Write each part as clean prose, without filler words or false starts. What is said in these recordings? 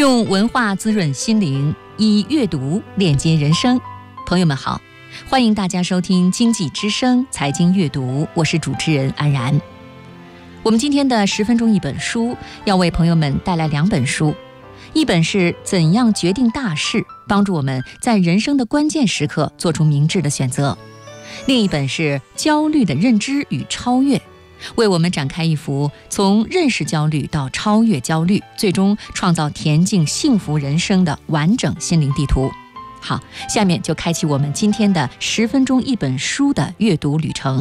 用文化滋润心灵，以阅读链接人生。朋友们好，欢迎大家收听经济之声财经阅读，我是主持人安然。我们今天的10分钟一本书，要为朋友们带来2本书，一本是怎样决定大事，帮助我们在人生的关键时刻做出明智的选择；另一本是焦虑的认知与超越，为我们展开一幅从认识焦虑到超越焦虑，最终创造恬静幸福人生的完整心灵地图。好，下面就开启我们今天的10分钟一本书的阅读旅程。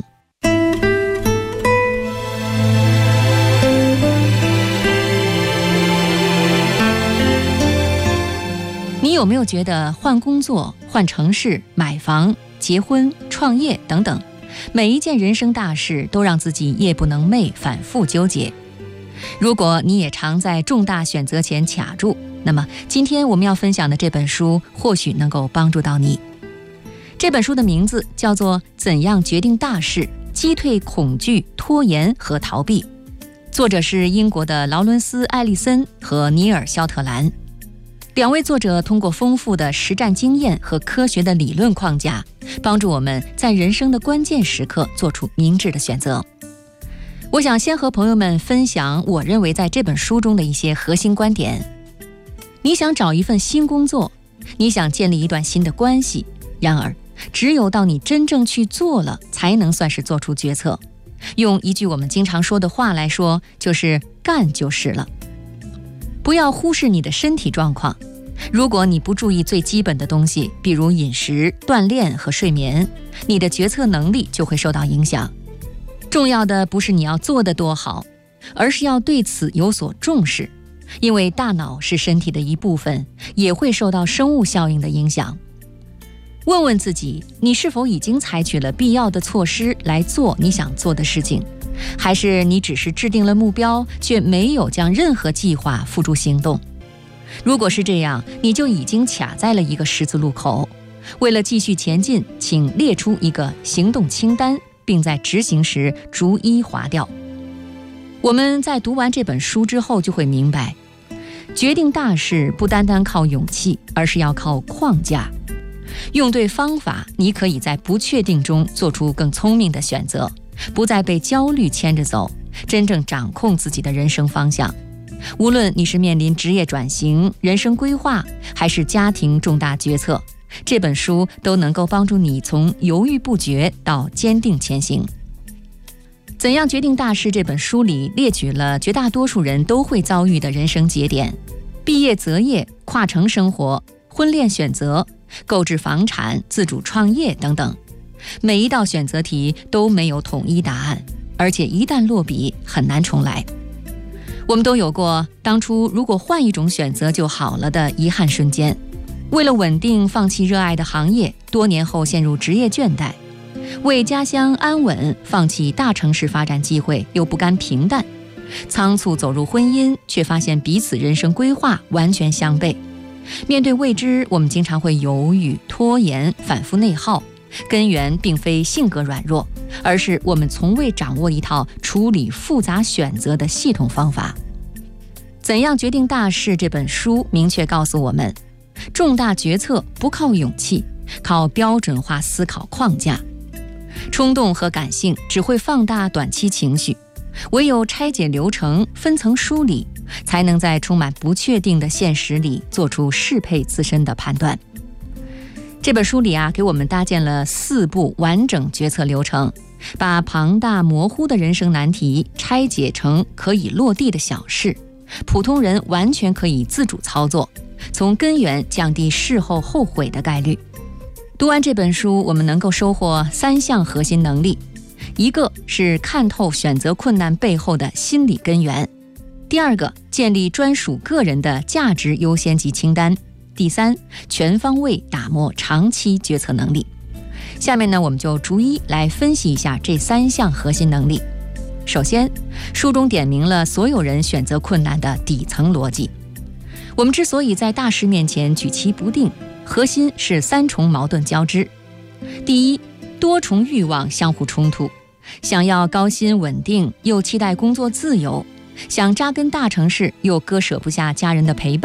你有没有觉得换工作、换城市、买房、结婚、创业等等，每一件人生大事都让自己夜不能寐，反复纠结？如果你也常在重大选择前卡住，那么今天我们要分享的这本书或许能够帮助到你。这本书的名字叫做《怎样决定大事：击退恐惧、拖延和逃避》，作者是英国的劳伦斯·艾利森和尼尔·肖特兰。2位作者通过丰富的实战经验和科学的理论框架，帮助我们在人生的关键时刻做出明智的选择。我想先和朋友们分享我认为在这本书中的一些核心观点。你想找一份新工作，你想建立一段新的关系，然而只有到你真正去做了，才能算是做出决策。用一句我们经常说的话来说，就是干就是了。不要忽视你的身体状况，如果你不注意最基本的东西，比如饮食、锻炼和睡眠，你的决策能力就会受到影响。重要的不是你要做得多好，而是要对此有所重视，因为大脑是身体的一部分，也会受到生物效应的影响。问问自己，你是否已经采取了必要的措施来做你想做的事情，还是你只是制定了目标，却没有将任何计划付诸行动？如果是这样，你就已经卡在了一个十字路口。为了继续前进，请列出一个行动清单，并在执行时逐一划掉。我们在读完这本书之后就会明白，决定大事不单单靠勇气，而是要靠框架。用对方法，你可以在不确定中做出更聪明的选择，不再被焦虑牵着走，真正掌控自己的人生方向。无论你是面临职业转型、人生规划，还是家庭重大决策，这本书都能够帮助你从犹豫不决到坚定前行。怎样决定大事这本书里列举了绝大多数人都会遭遇的人生节点：毕业择业、跨城生活、婚恋选择、购置房产、自主创业等等。每一道选择题都没有统一答案，而且一旦落笔很难重来。我们都有过当初如果换一种选择就好了的遗憾瞬间，为了稳定放弃热爱的行业，多年后陷入职业倦怠；为家乡安稳放弃大城市发展机会，又不甘平淡；仓促走入婚姻，却发现彼此人生规划完全相悖。面对未知，我们经常会犹豫、拖延、反复内耗，根源并非性格软弱，而是我们从未掌握一套处理复杂选择的系统方法。怎样决定大事这本书明确告诉我们，重大决策不靠勇气，靠标准化思考框架。冲动和感性只会放大短期情绪，唯有拆解流程，分层梳理，才能在充满不确定的现实里做出适配自身的判断。这本书里给我们搭建了4步完整决策流程，把庞大模糊的人生难题拆解成可以落地的小事，普通人完全可以自主操作，从根源降低事后后悔的概率。读完这本书，我们能够收获3项核心能力：一个是看透选择困难背后的心理根源；第2个，建立专属个人的价值优先级清单；第3，全方位打磨长期决策能力。下面呢，我们就逐一来分析一下这3项核心能力。首先，书中点明了所有人选择困难的底层逻辑。我们之所以在大事面前举棋不定，核心是3重矛盾交织。第一，多重欲望相互冲突，想要高薪稳定，又期待工作自由；想扎根大城市，又割舍不下家人的陪伴；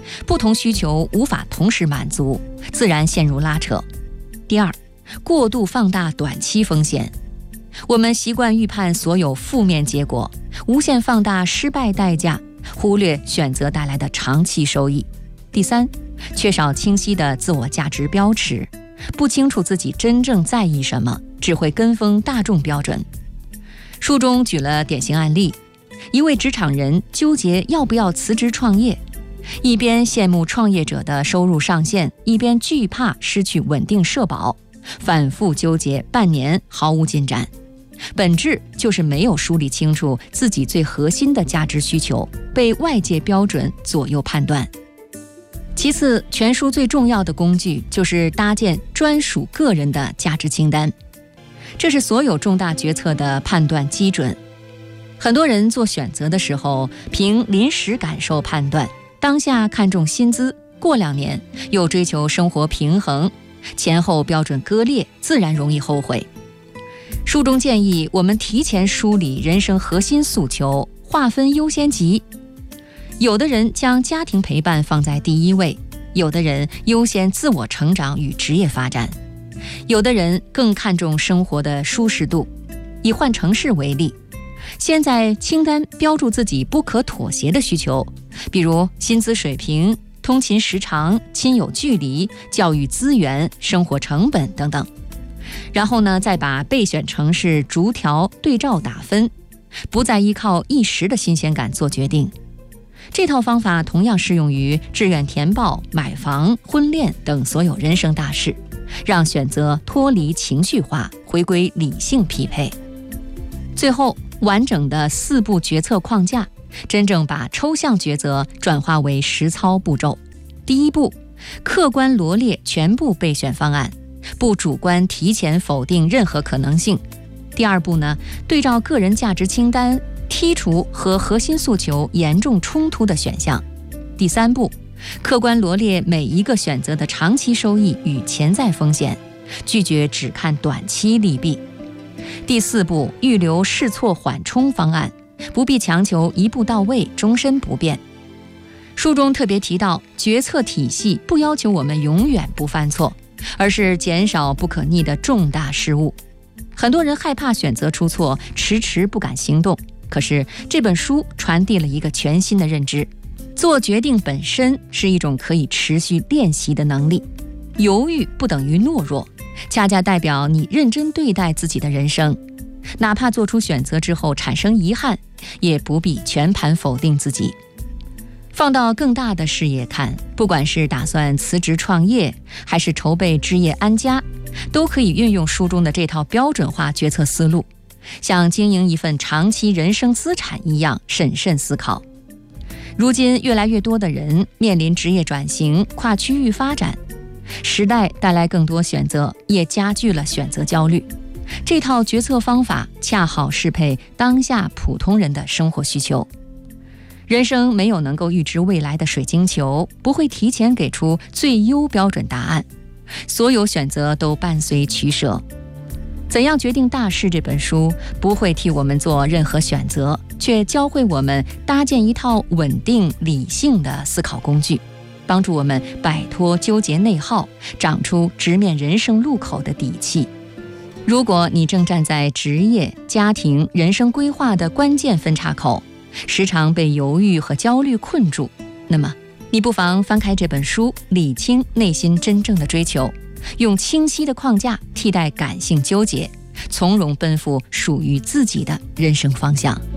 不同需求无法同时满足，自然陷入拉扯。第二，过度放大短期风险。我们习惯预判所有负面结果，无限放大失败代价，忽略选择带来的长期收益。第三，缺少清晰的自我价值标尺，不清楚自己真正在意什么，只会跟风大众标准。书中举了典型案例，一位职场人纠结要不要辞职创业，一边羡慕创业者的收入上限，一边惧怕失去稳定社保，反复纠结半年毫无进展。本质就是没有梳理清楚自己最核心的价值需求，被外界标准左右判断。其次，全书最重要的工具就是搭建专属个人的价值清单，这是所有重大决策的判断基准。很多人做选择的时候，凭临时感受判断，当下看重薪资，过2年又追求生活平衡，前后标准割裂，自然容易后悔。书中建议我们提前梳理人生核心诉求，划分优先级。有的人将家庭陪伴放在第一位，有的人优先自我成长与职业发展，有的人更看重生活的舒适度。以换城市为例，先在清单标注自己不可妥协的需求，比如薪资水平、通勤时长、亲友距离、教育资源、生活成本等等。然后呢，再把备选城市逐条对照打分，不再依靠一时的新鲜感做决定。这套方法同样适用于志愿填报、买房、婚恋等所有人生大事，让选择脱离情绪化，回归理性匹配。最后，完整的4步决策框架，真正把抽象抉择转化为实操步骤。第一步，客观罗列全部备选方案，不主观提前否定任何可能性。第二步呢，对照个人价值清单，剔除和核心诉求严重冲突的选项。第三步，客观罗列每一个选择的长期收益与潜在风险，拒绝只看短期利弊。第四步，预留试错缓冲方案，不必强求一步到位，终身不变。书中特别提到，决策体系不要求我们永远不犯错，而是减少不可逆的重大失误。很多人害怕选择出错，迟迟不敢行动。可是这本书传递了一个全新的认知，做决定本身是一种可以持续练习的能力。犹豫不等于懦弱，恰恰代表你认真对待自己的人生。哪怕做出选择之后产生遗憾，也不必全盘否定自己。放到更大的视野看，不管是打算辞职创业，还是筹备置业安家，都可以运用书中的这套标准化决策思路，像经营一份长期人生资产一样审慎思考。如今越来越多的人面临职业转型、跨区域发展，时代带来更多选择，也加剧了选择焦虑。这套决策方法恰好适配当下普通人的生活需求。人生没有能够预知未来的水晶球，不会提前给出最优标准答案，所有选择都伴随取舍。怎样决定大事这本书不会替我们做任何选择，却教会我们搭建一套稳定理性的思考工具，帮助我们摆脱纠结内耗，长出直面人生路口的底气。如果你正站在职业、家庭、人生规划的关键分岔口，时常被犹豫和焦虑困住，那么你不妨翻开这本书，理清内心真正的追求，用清晰的框架替代感性纠结，从容奔赴属于自己的人生方向。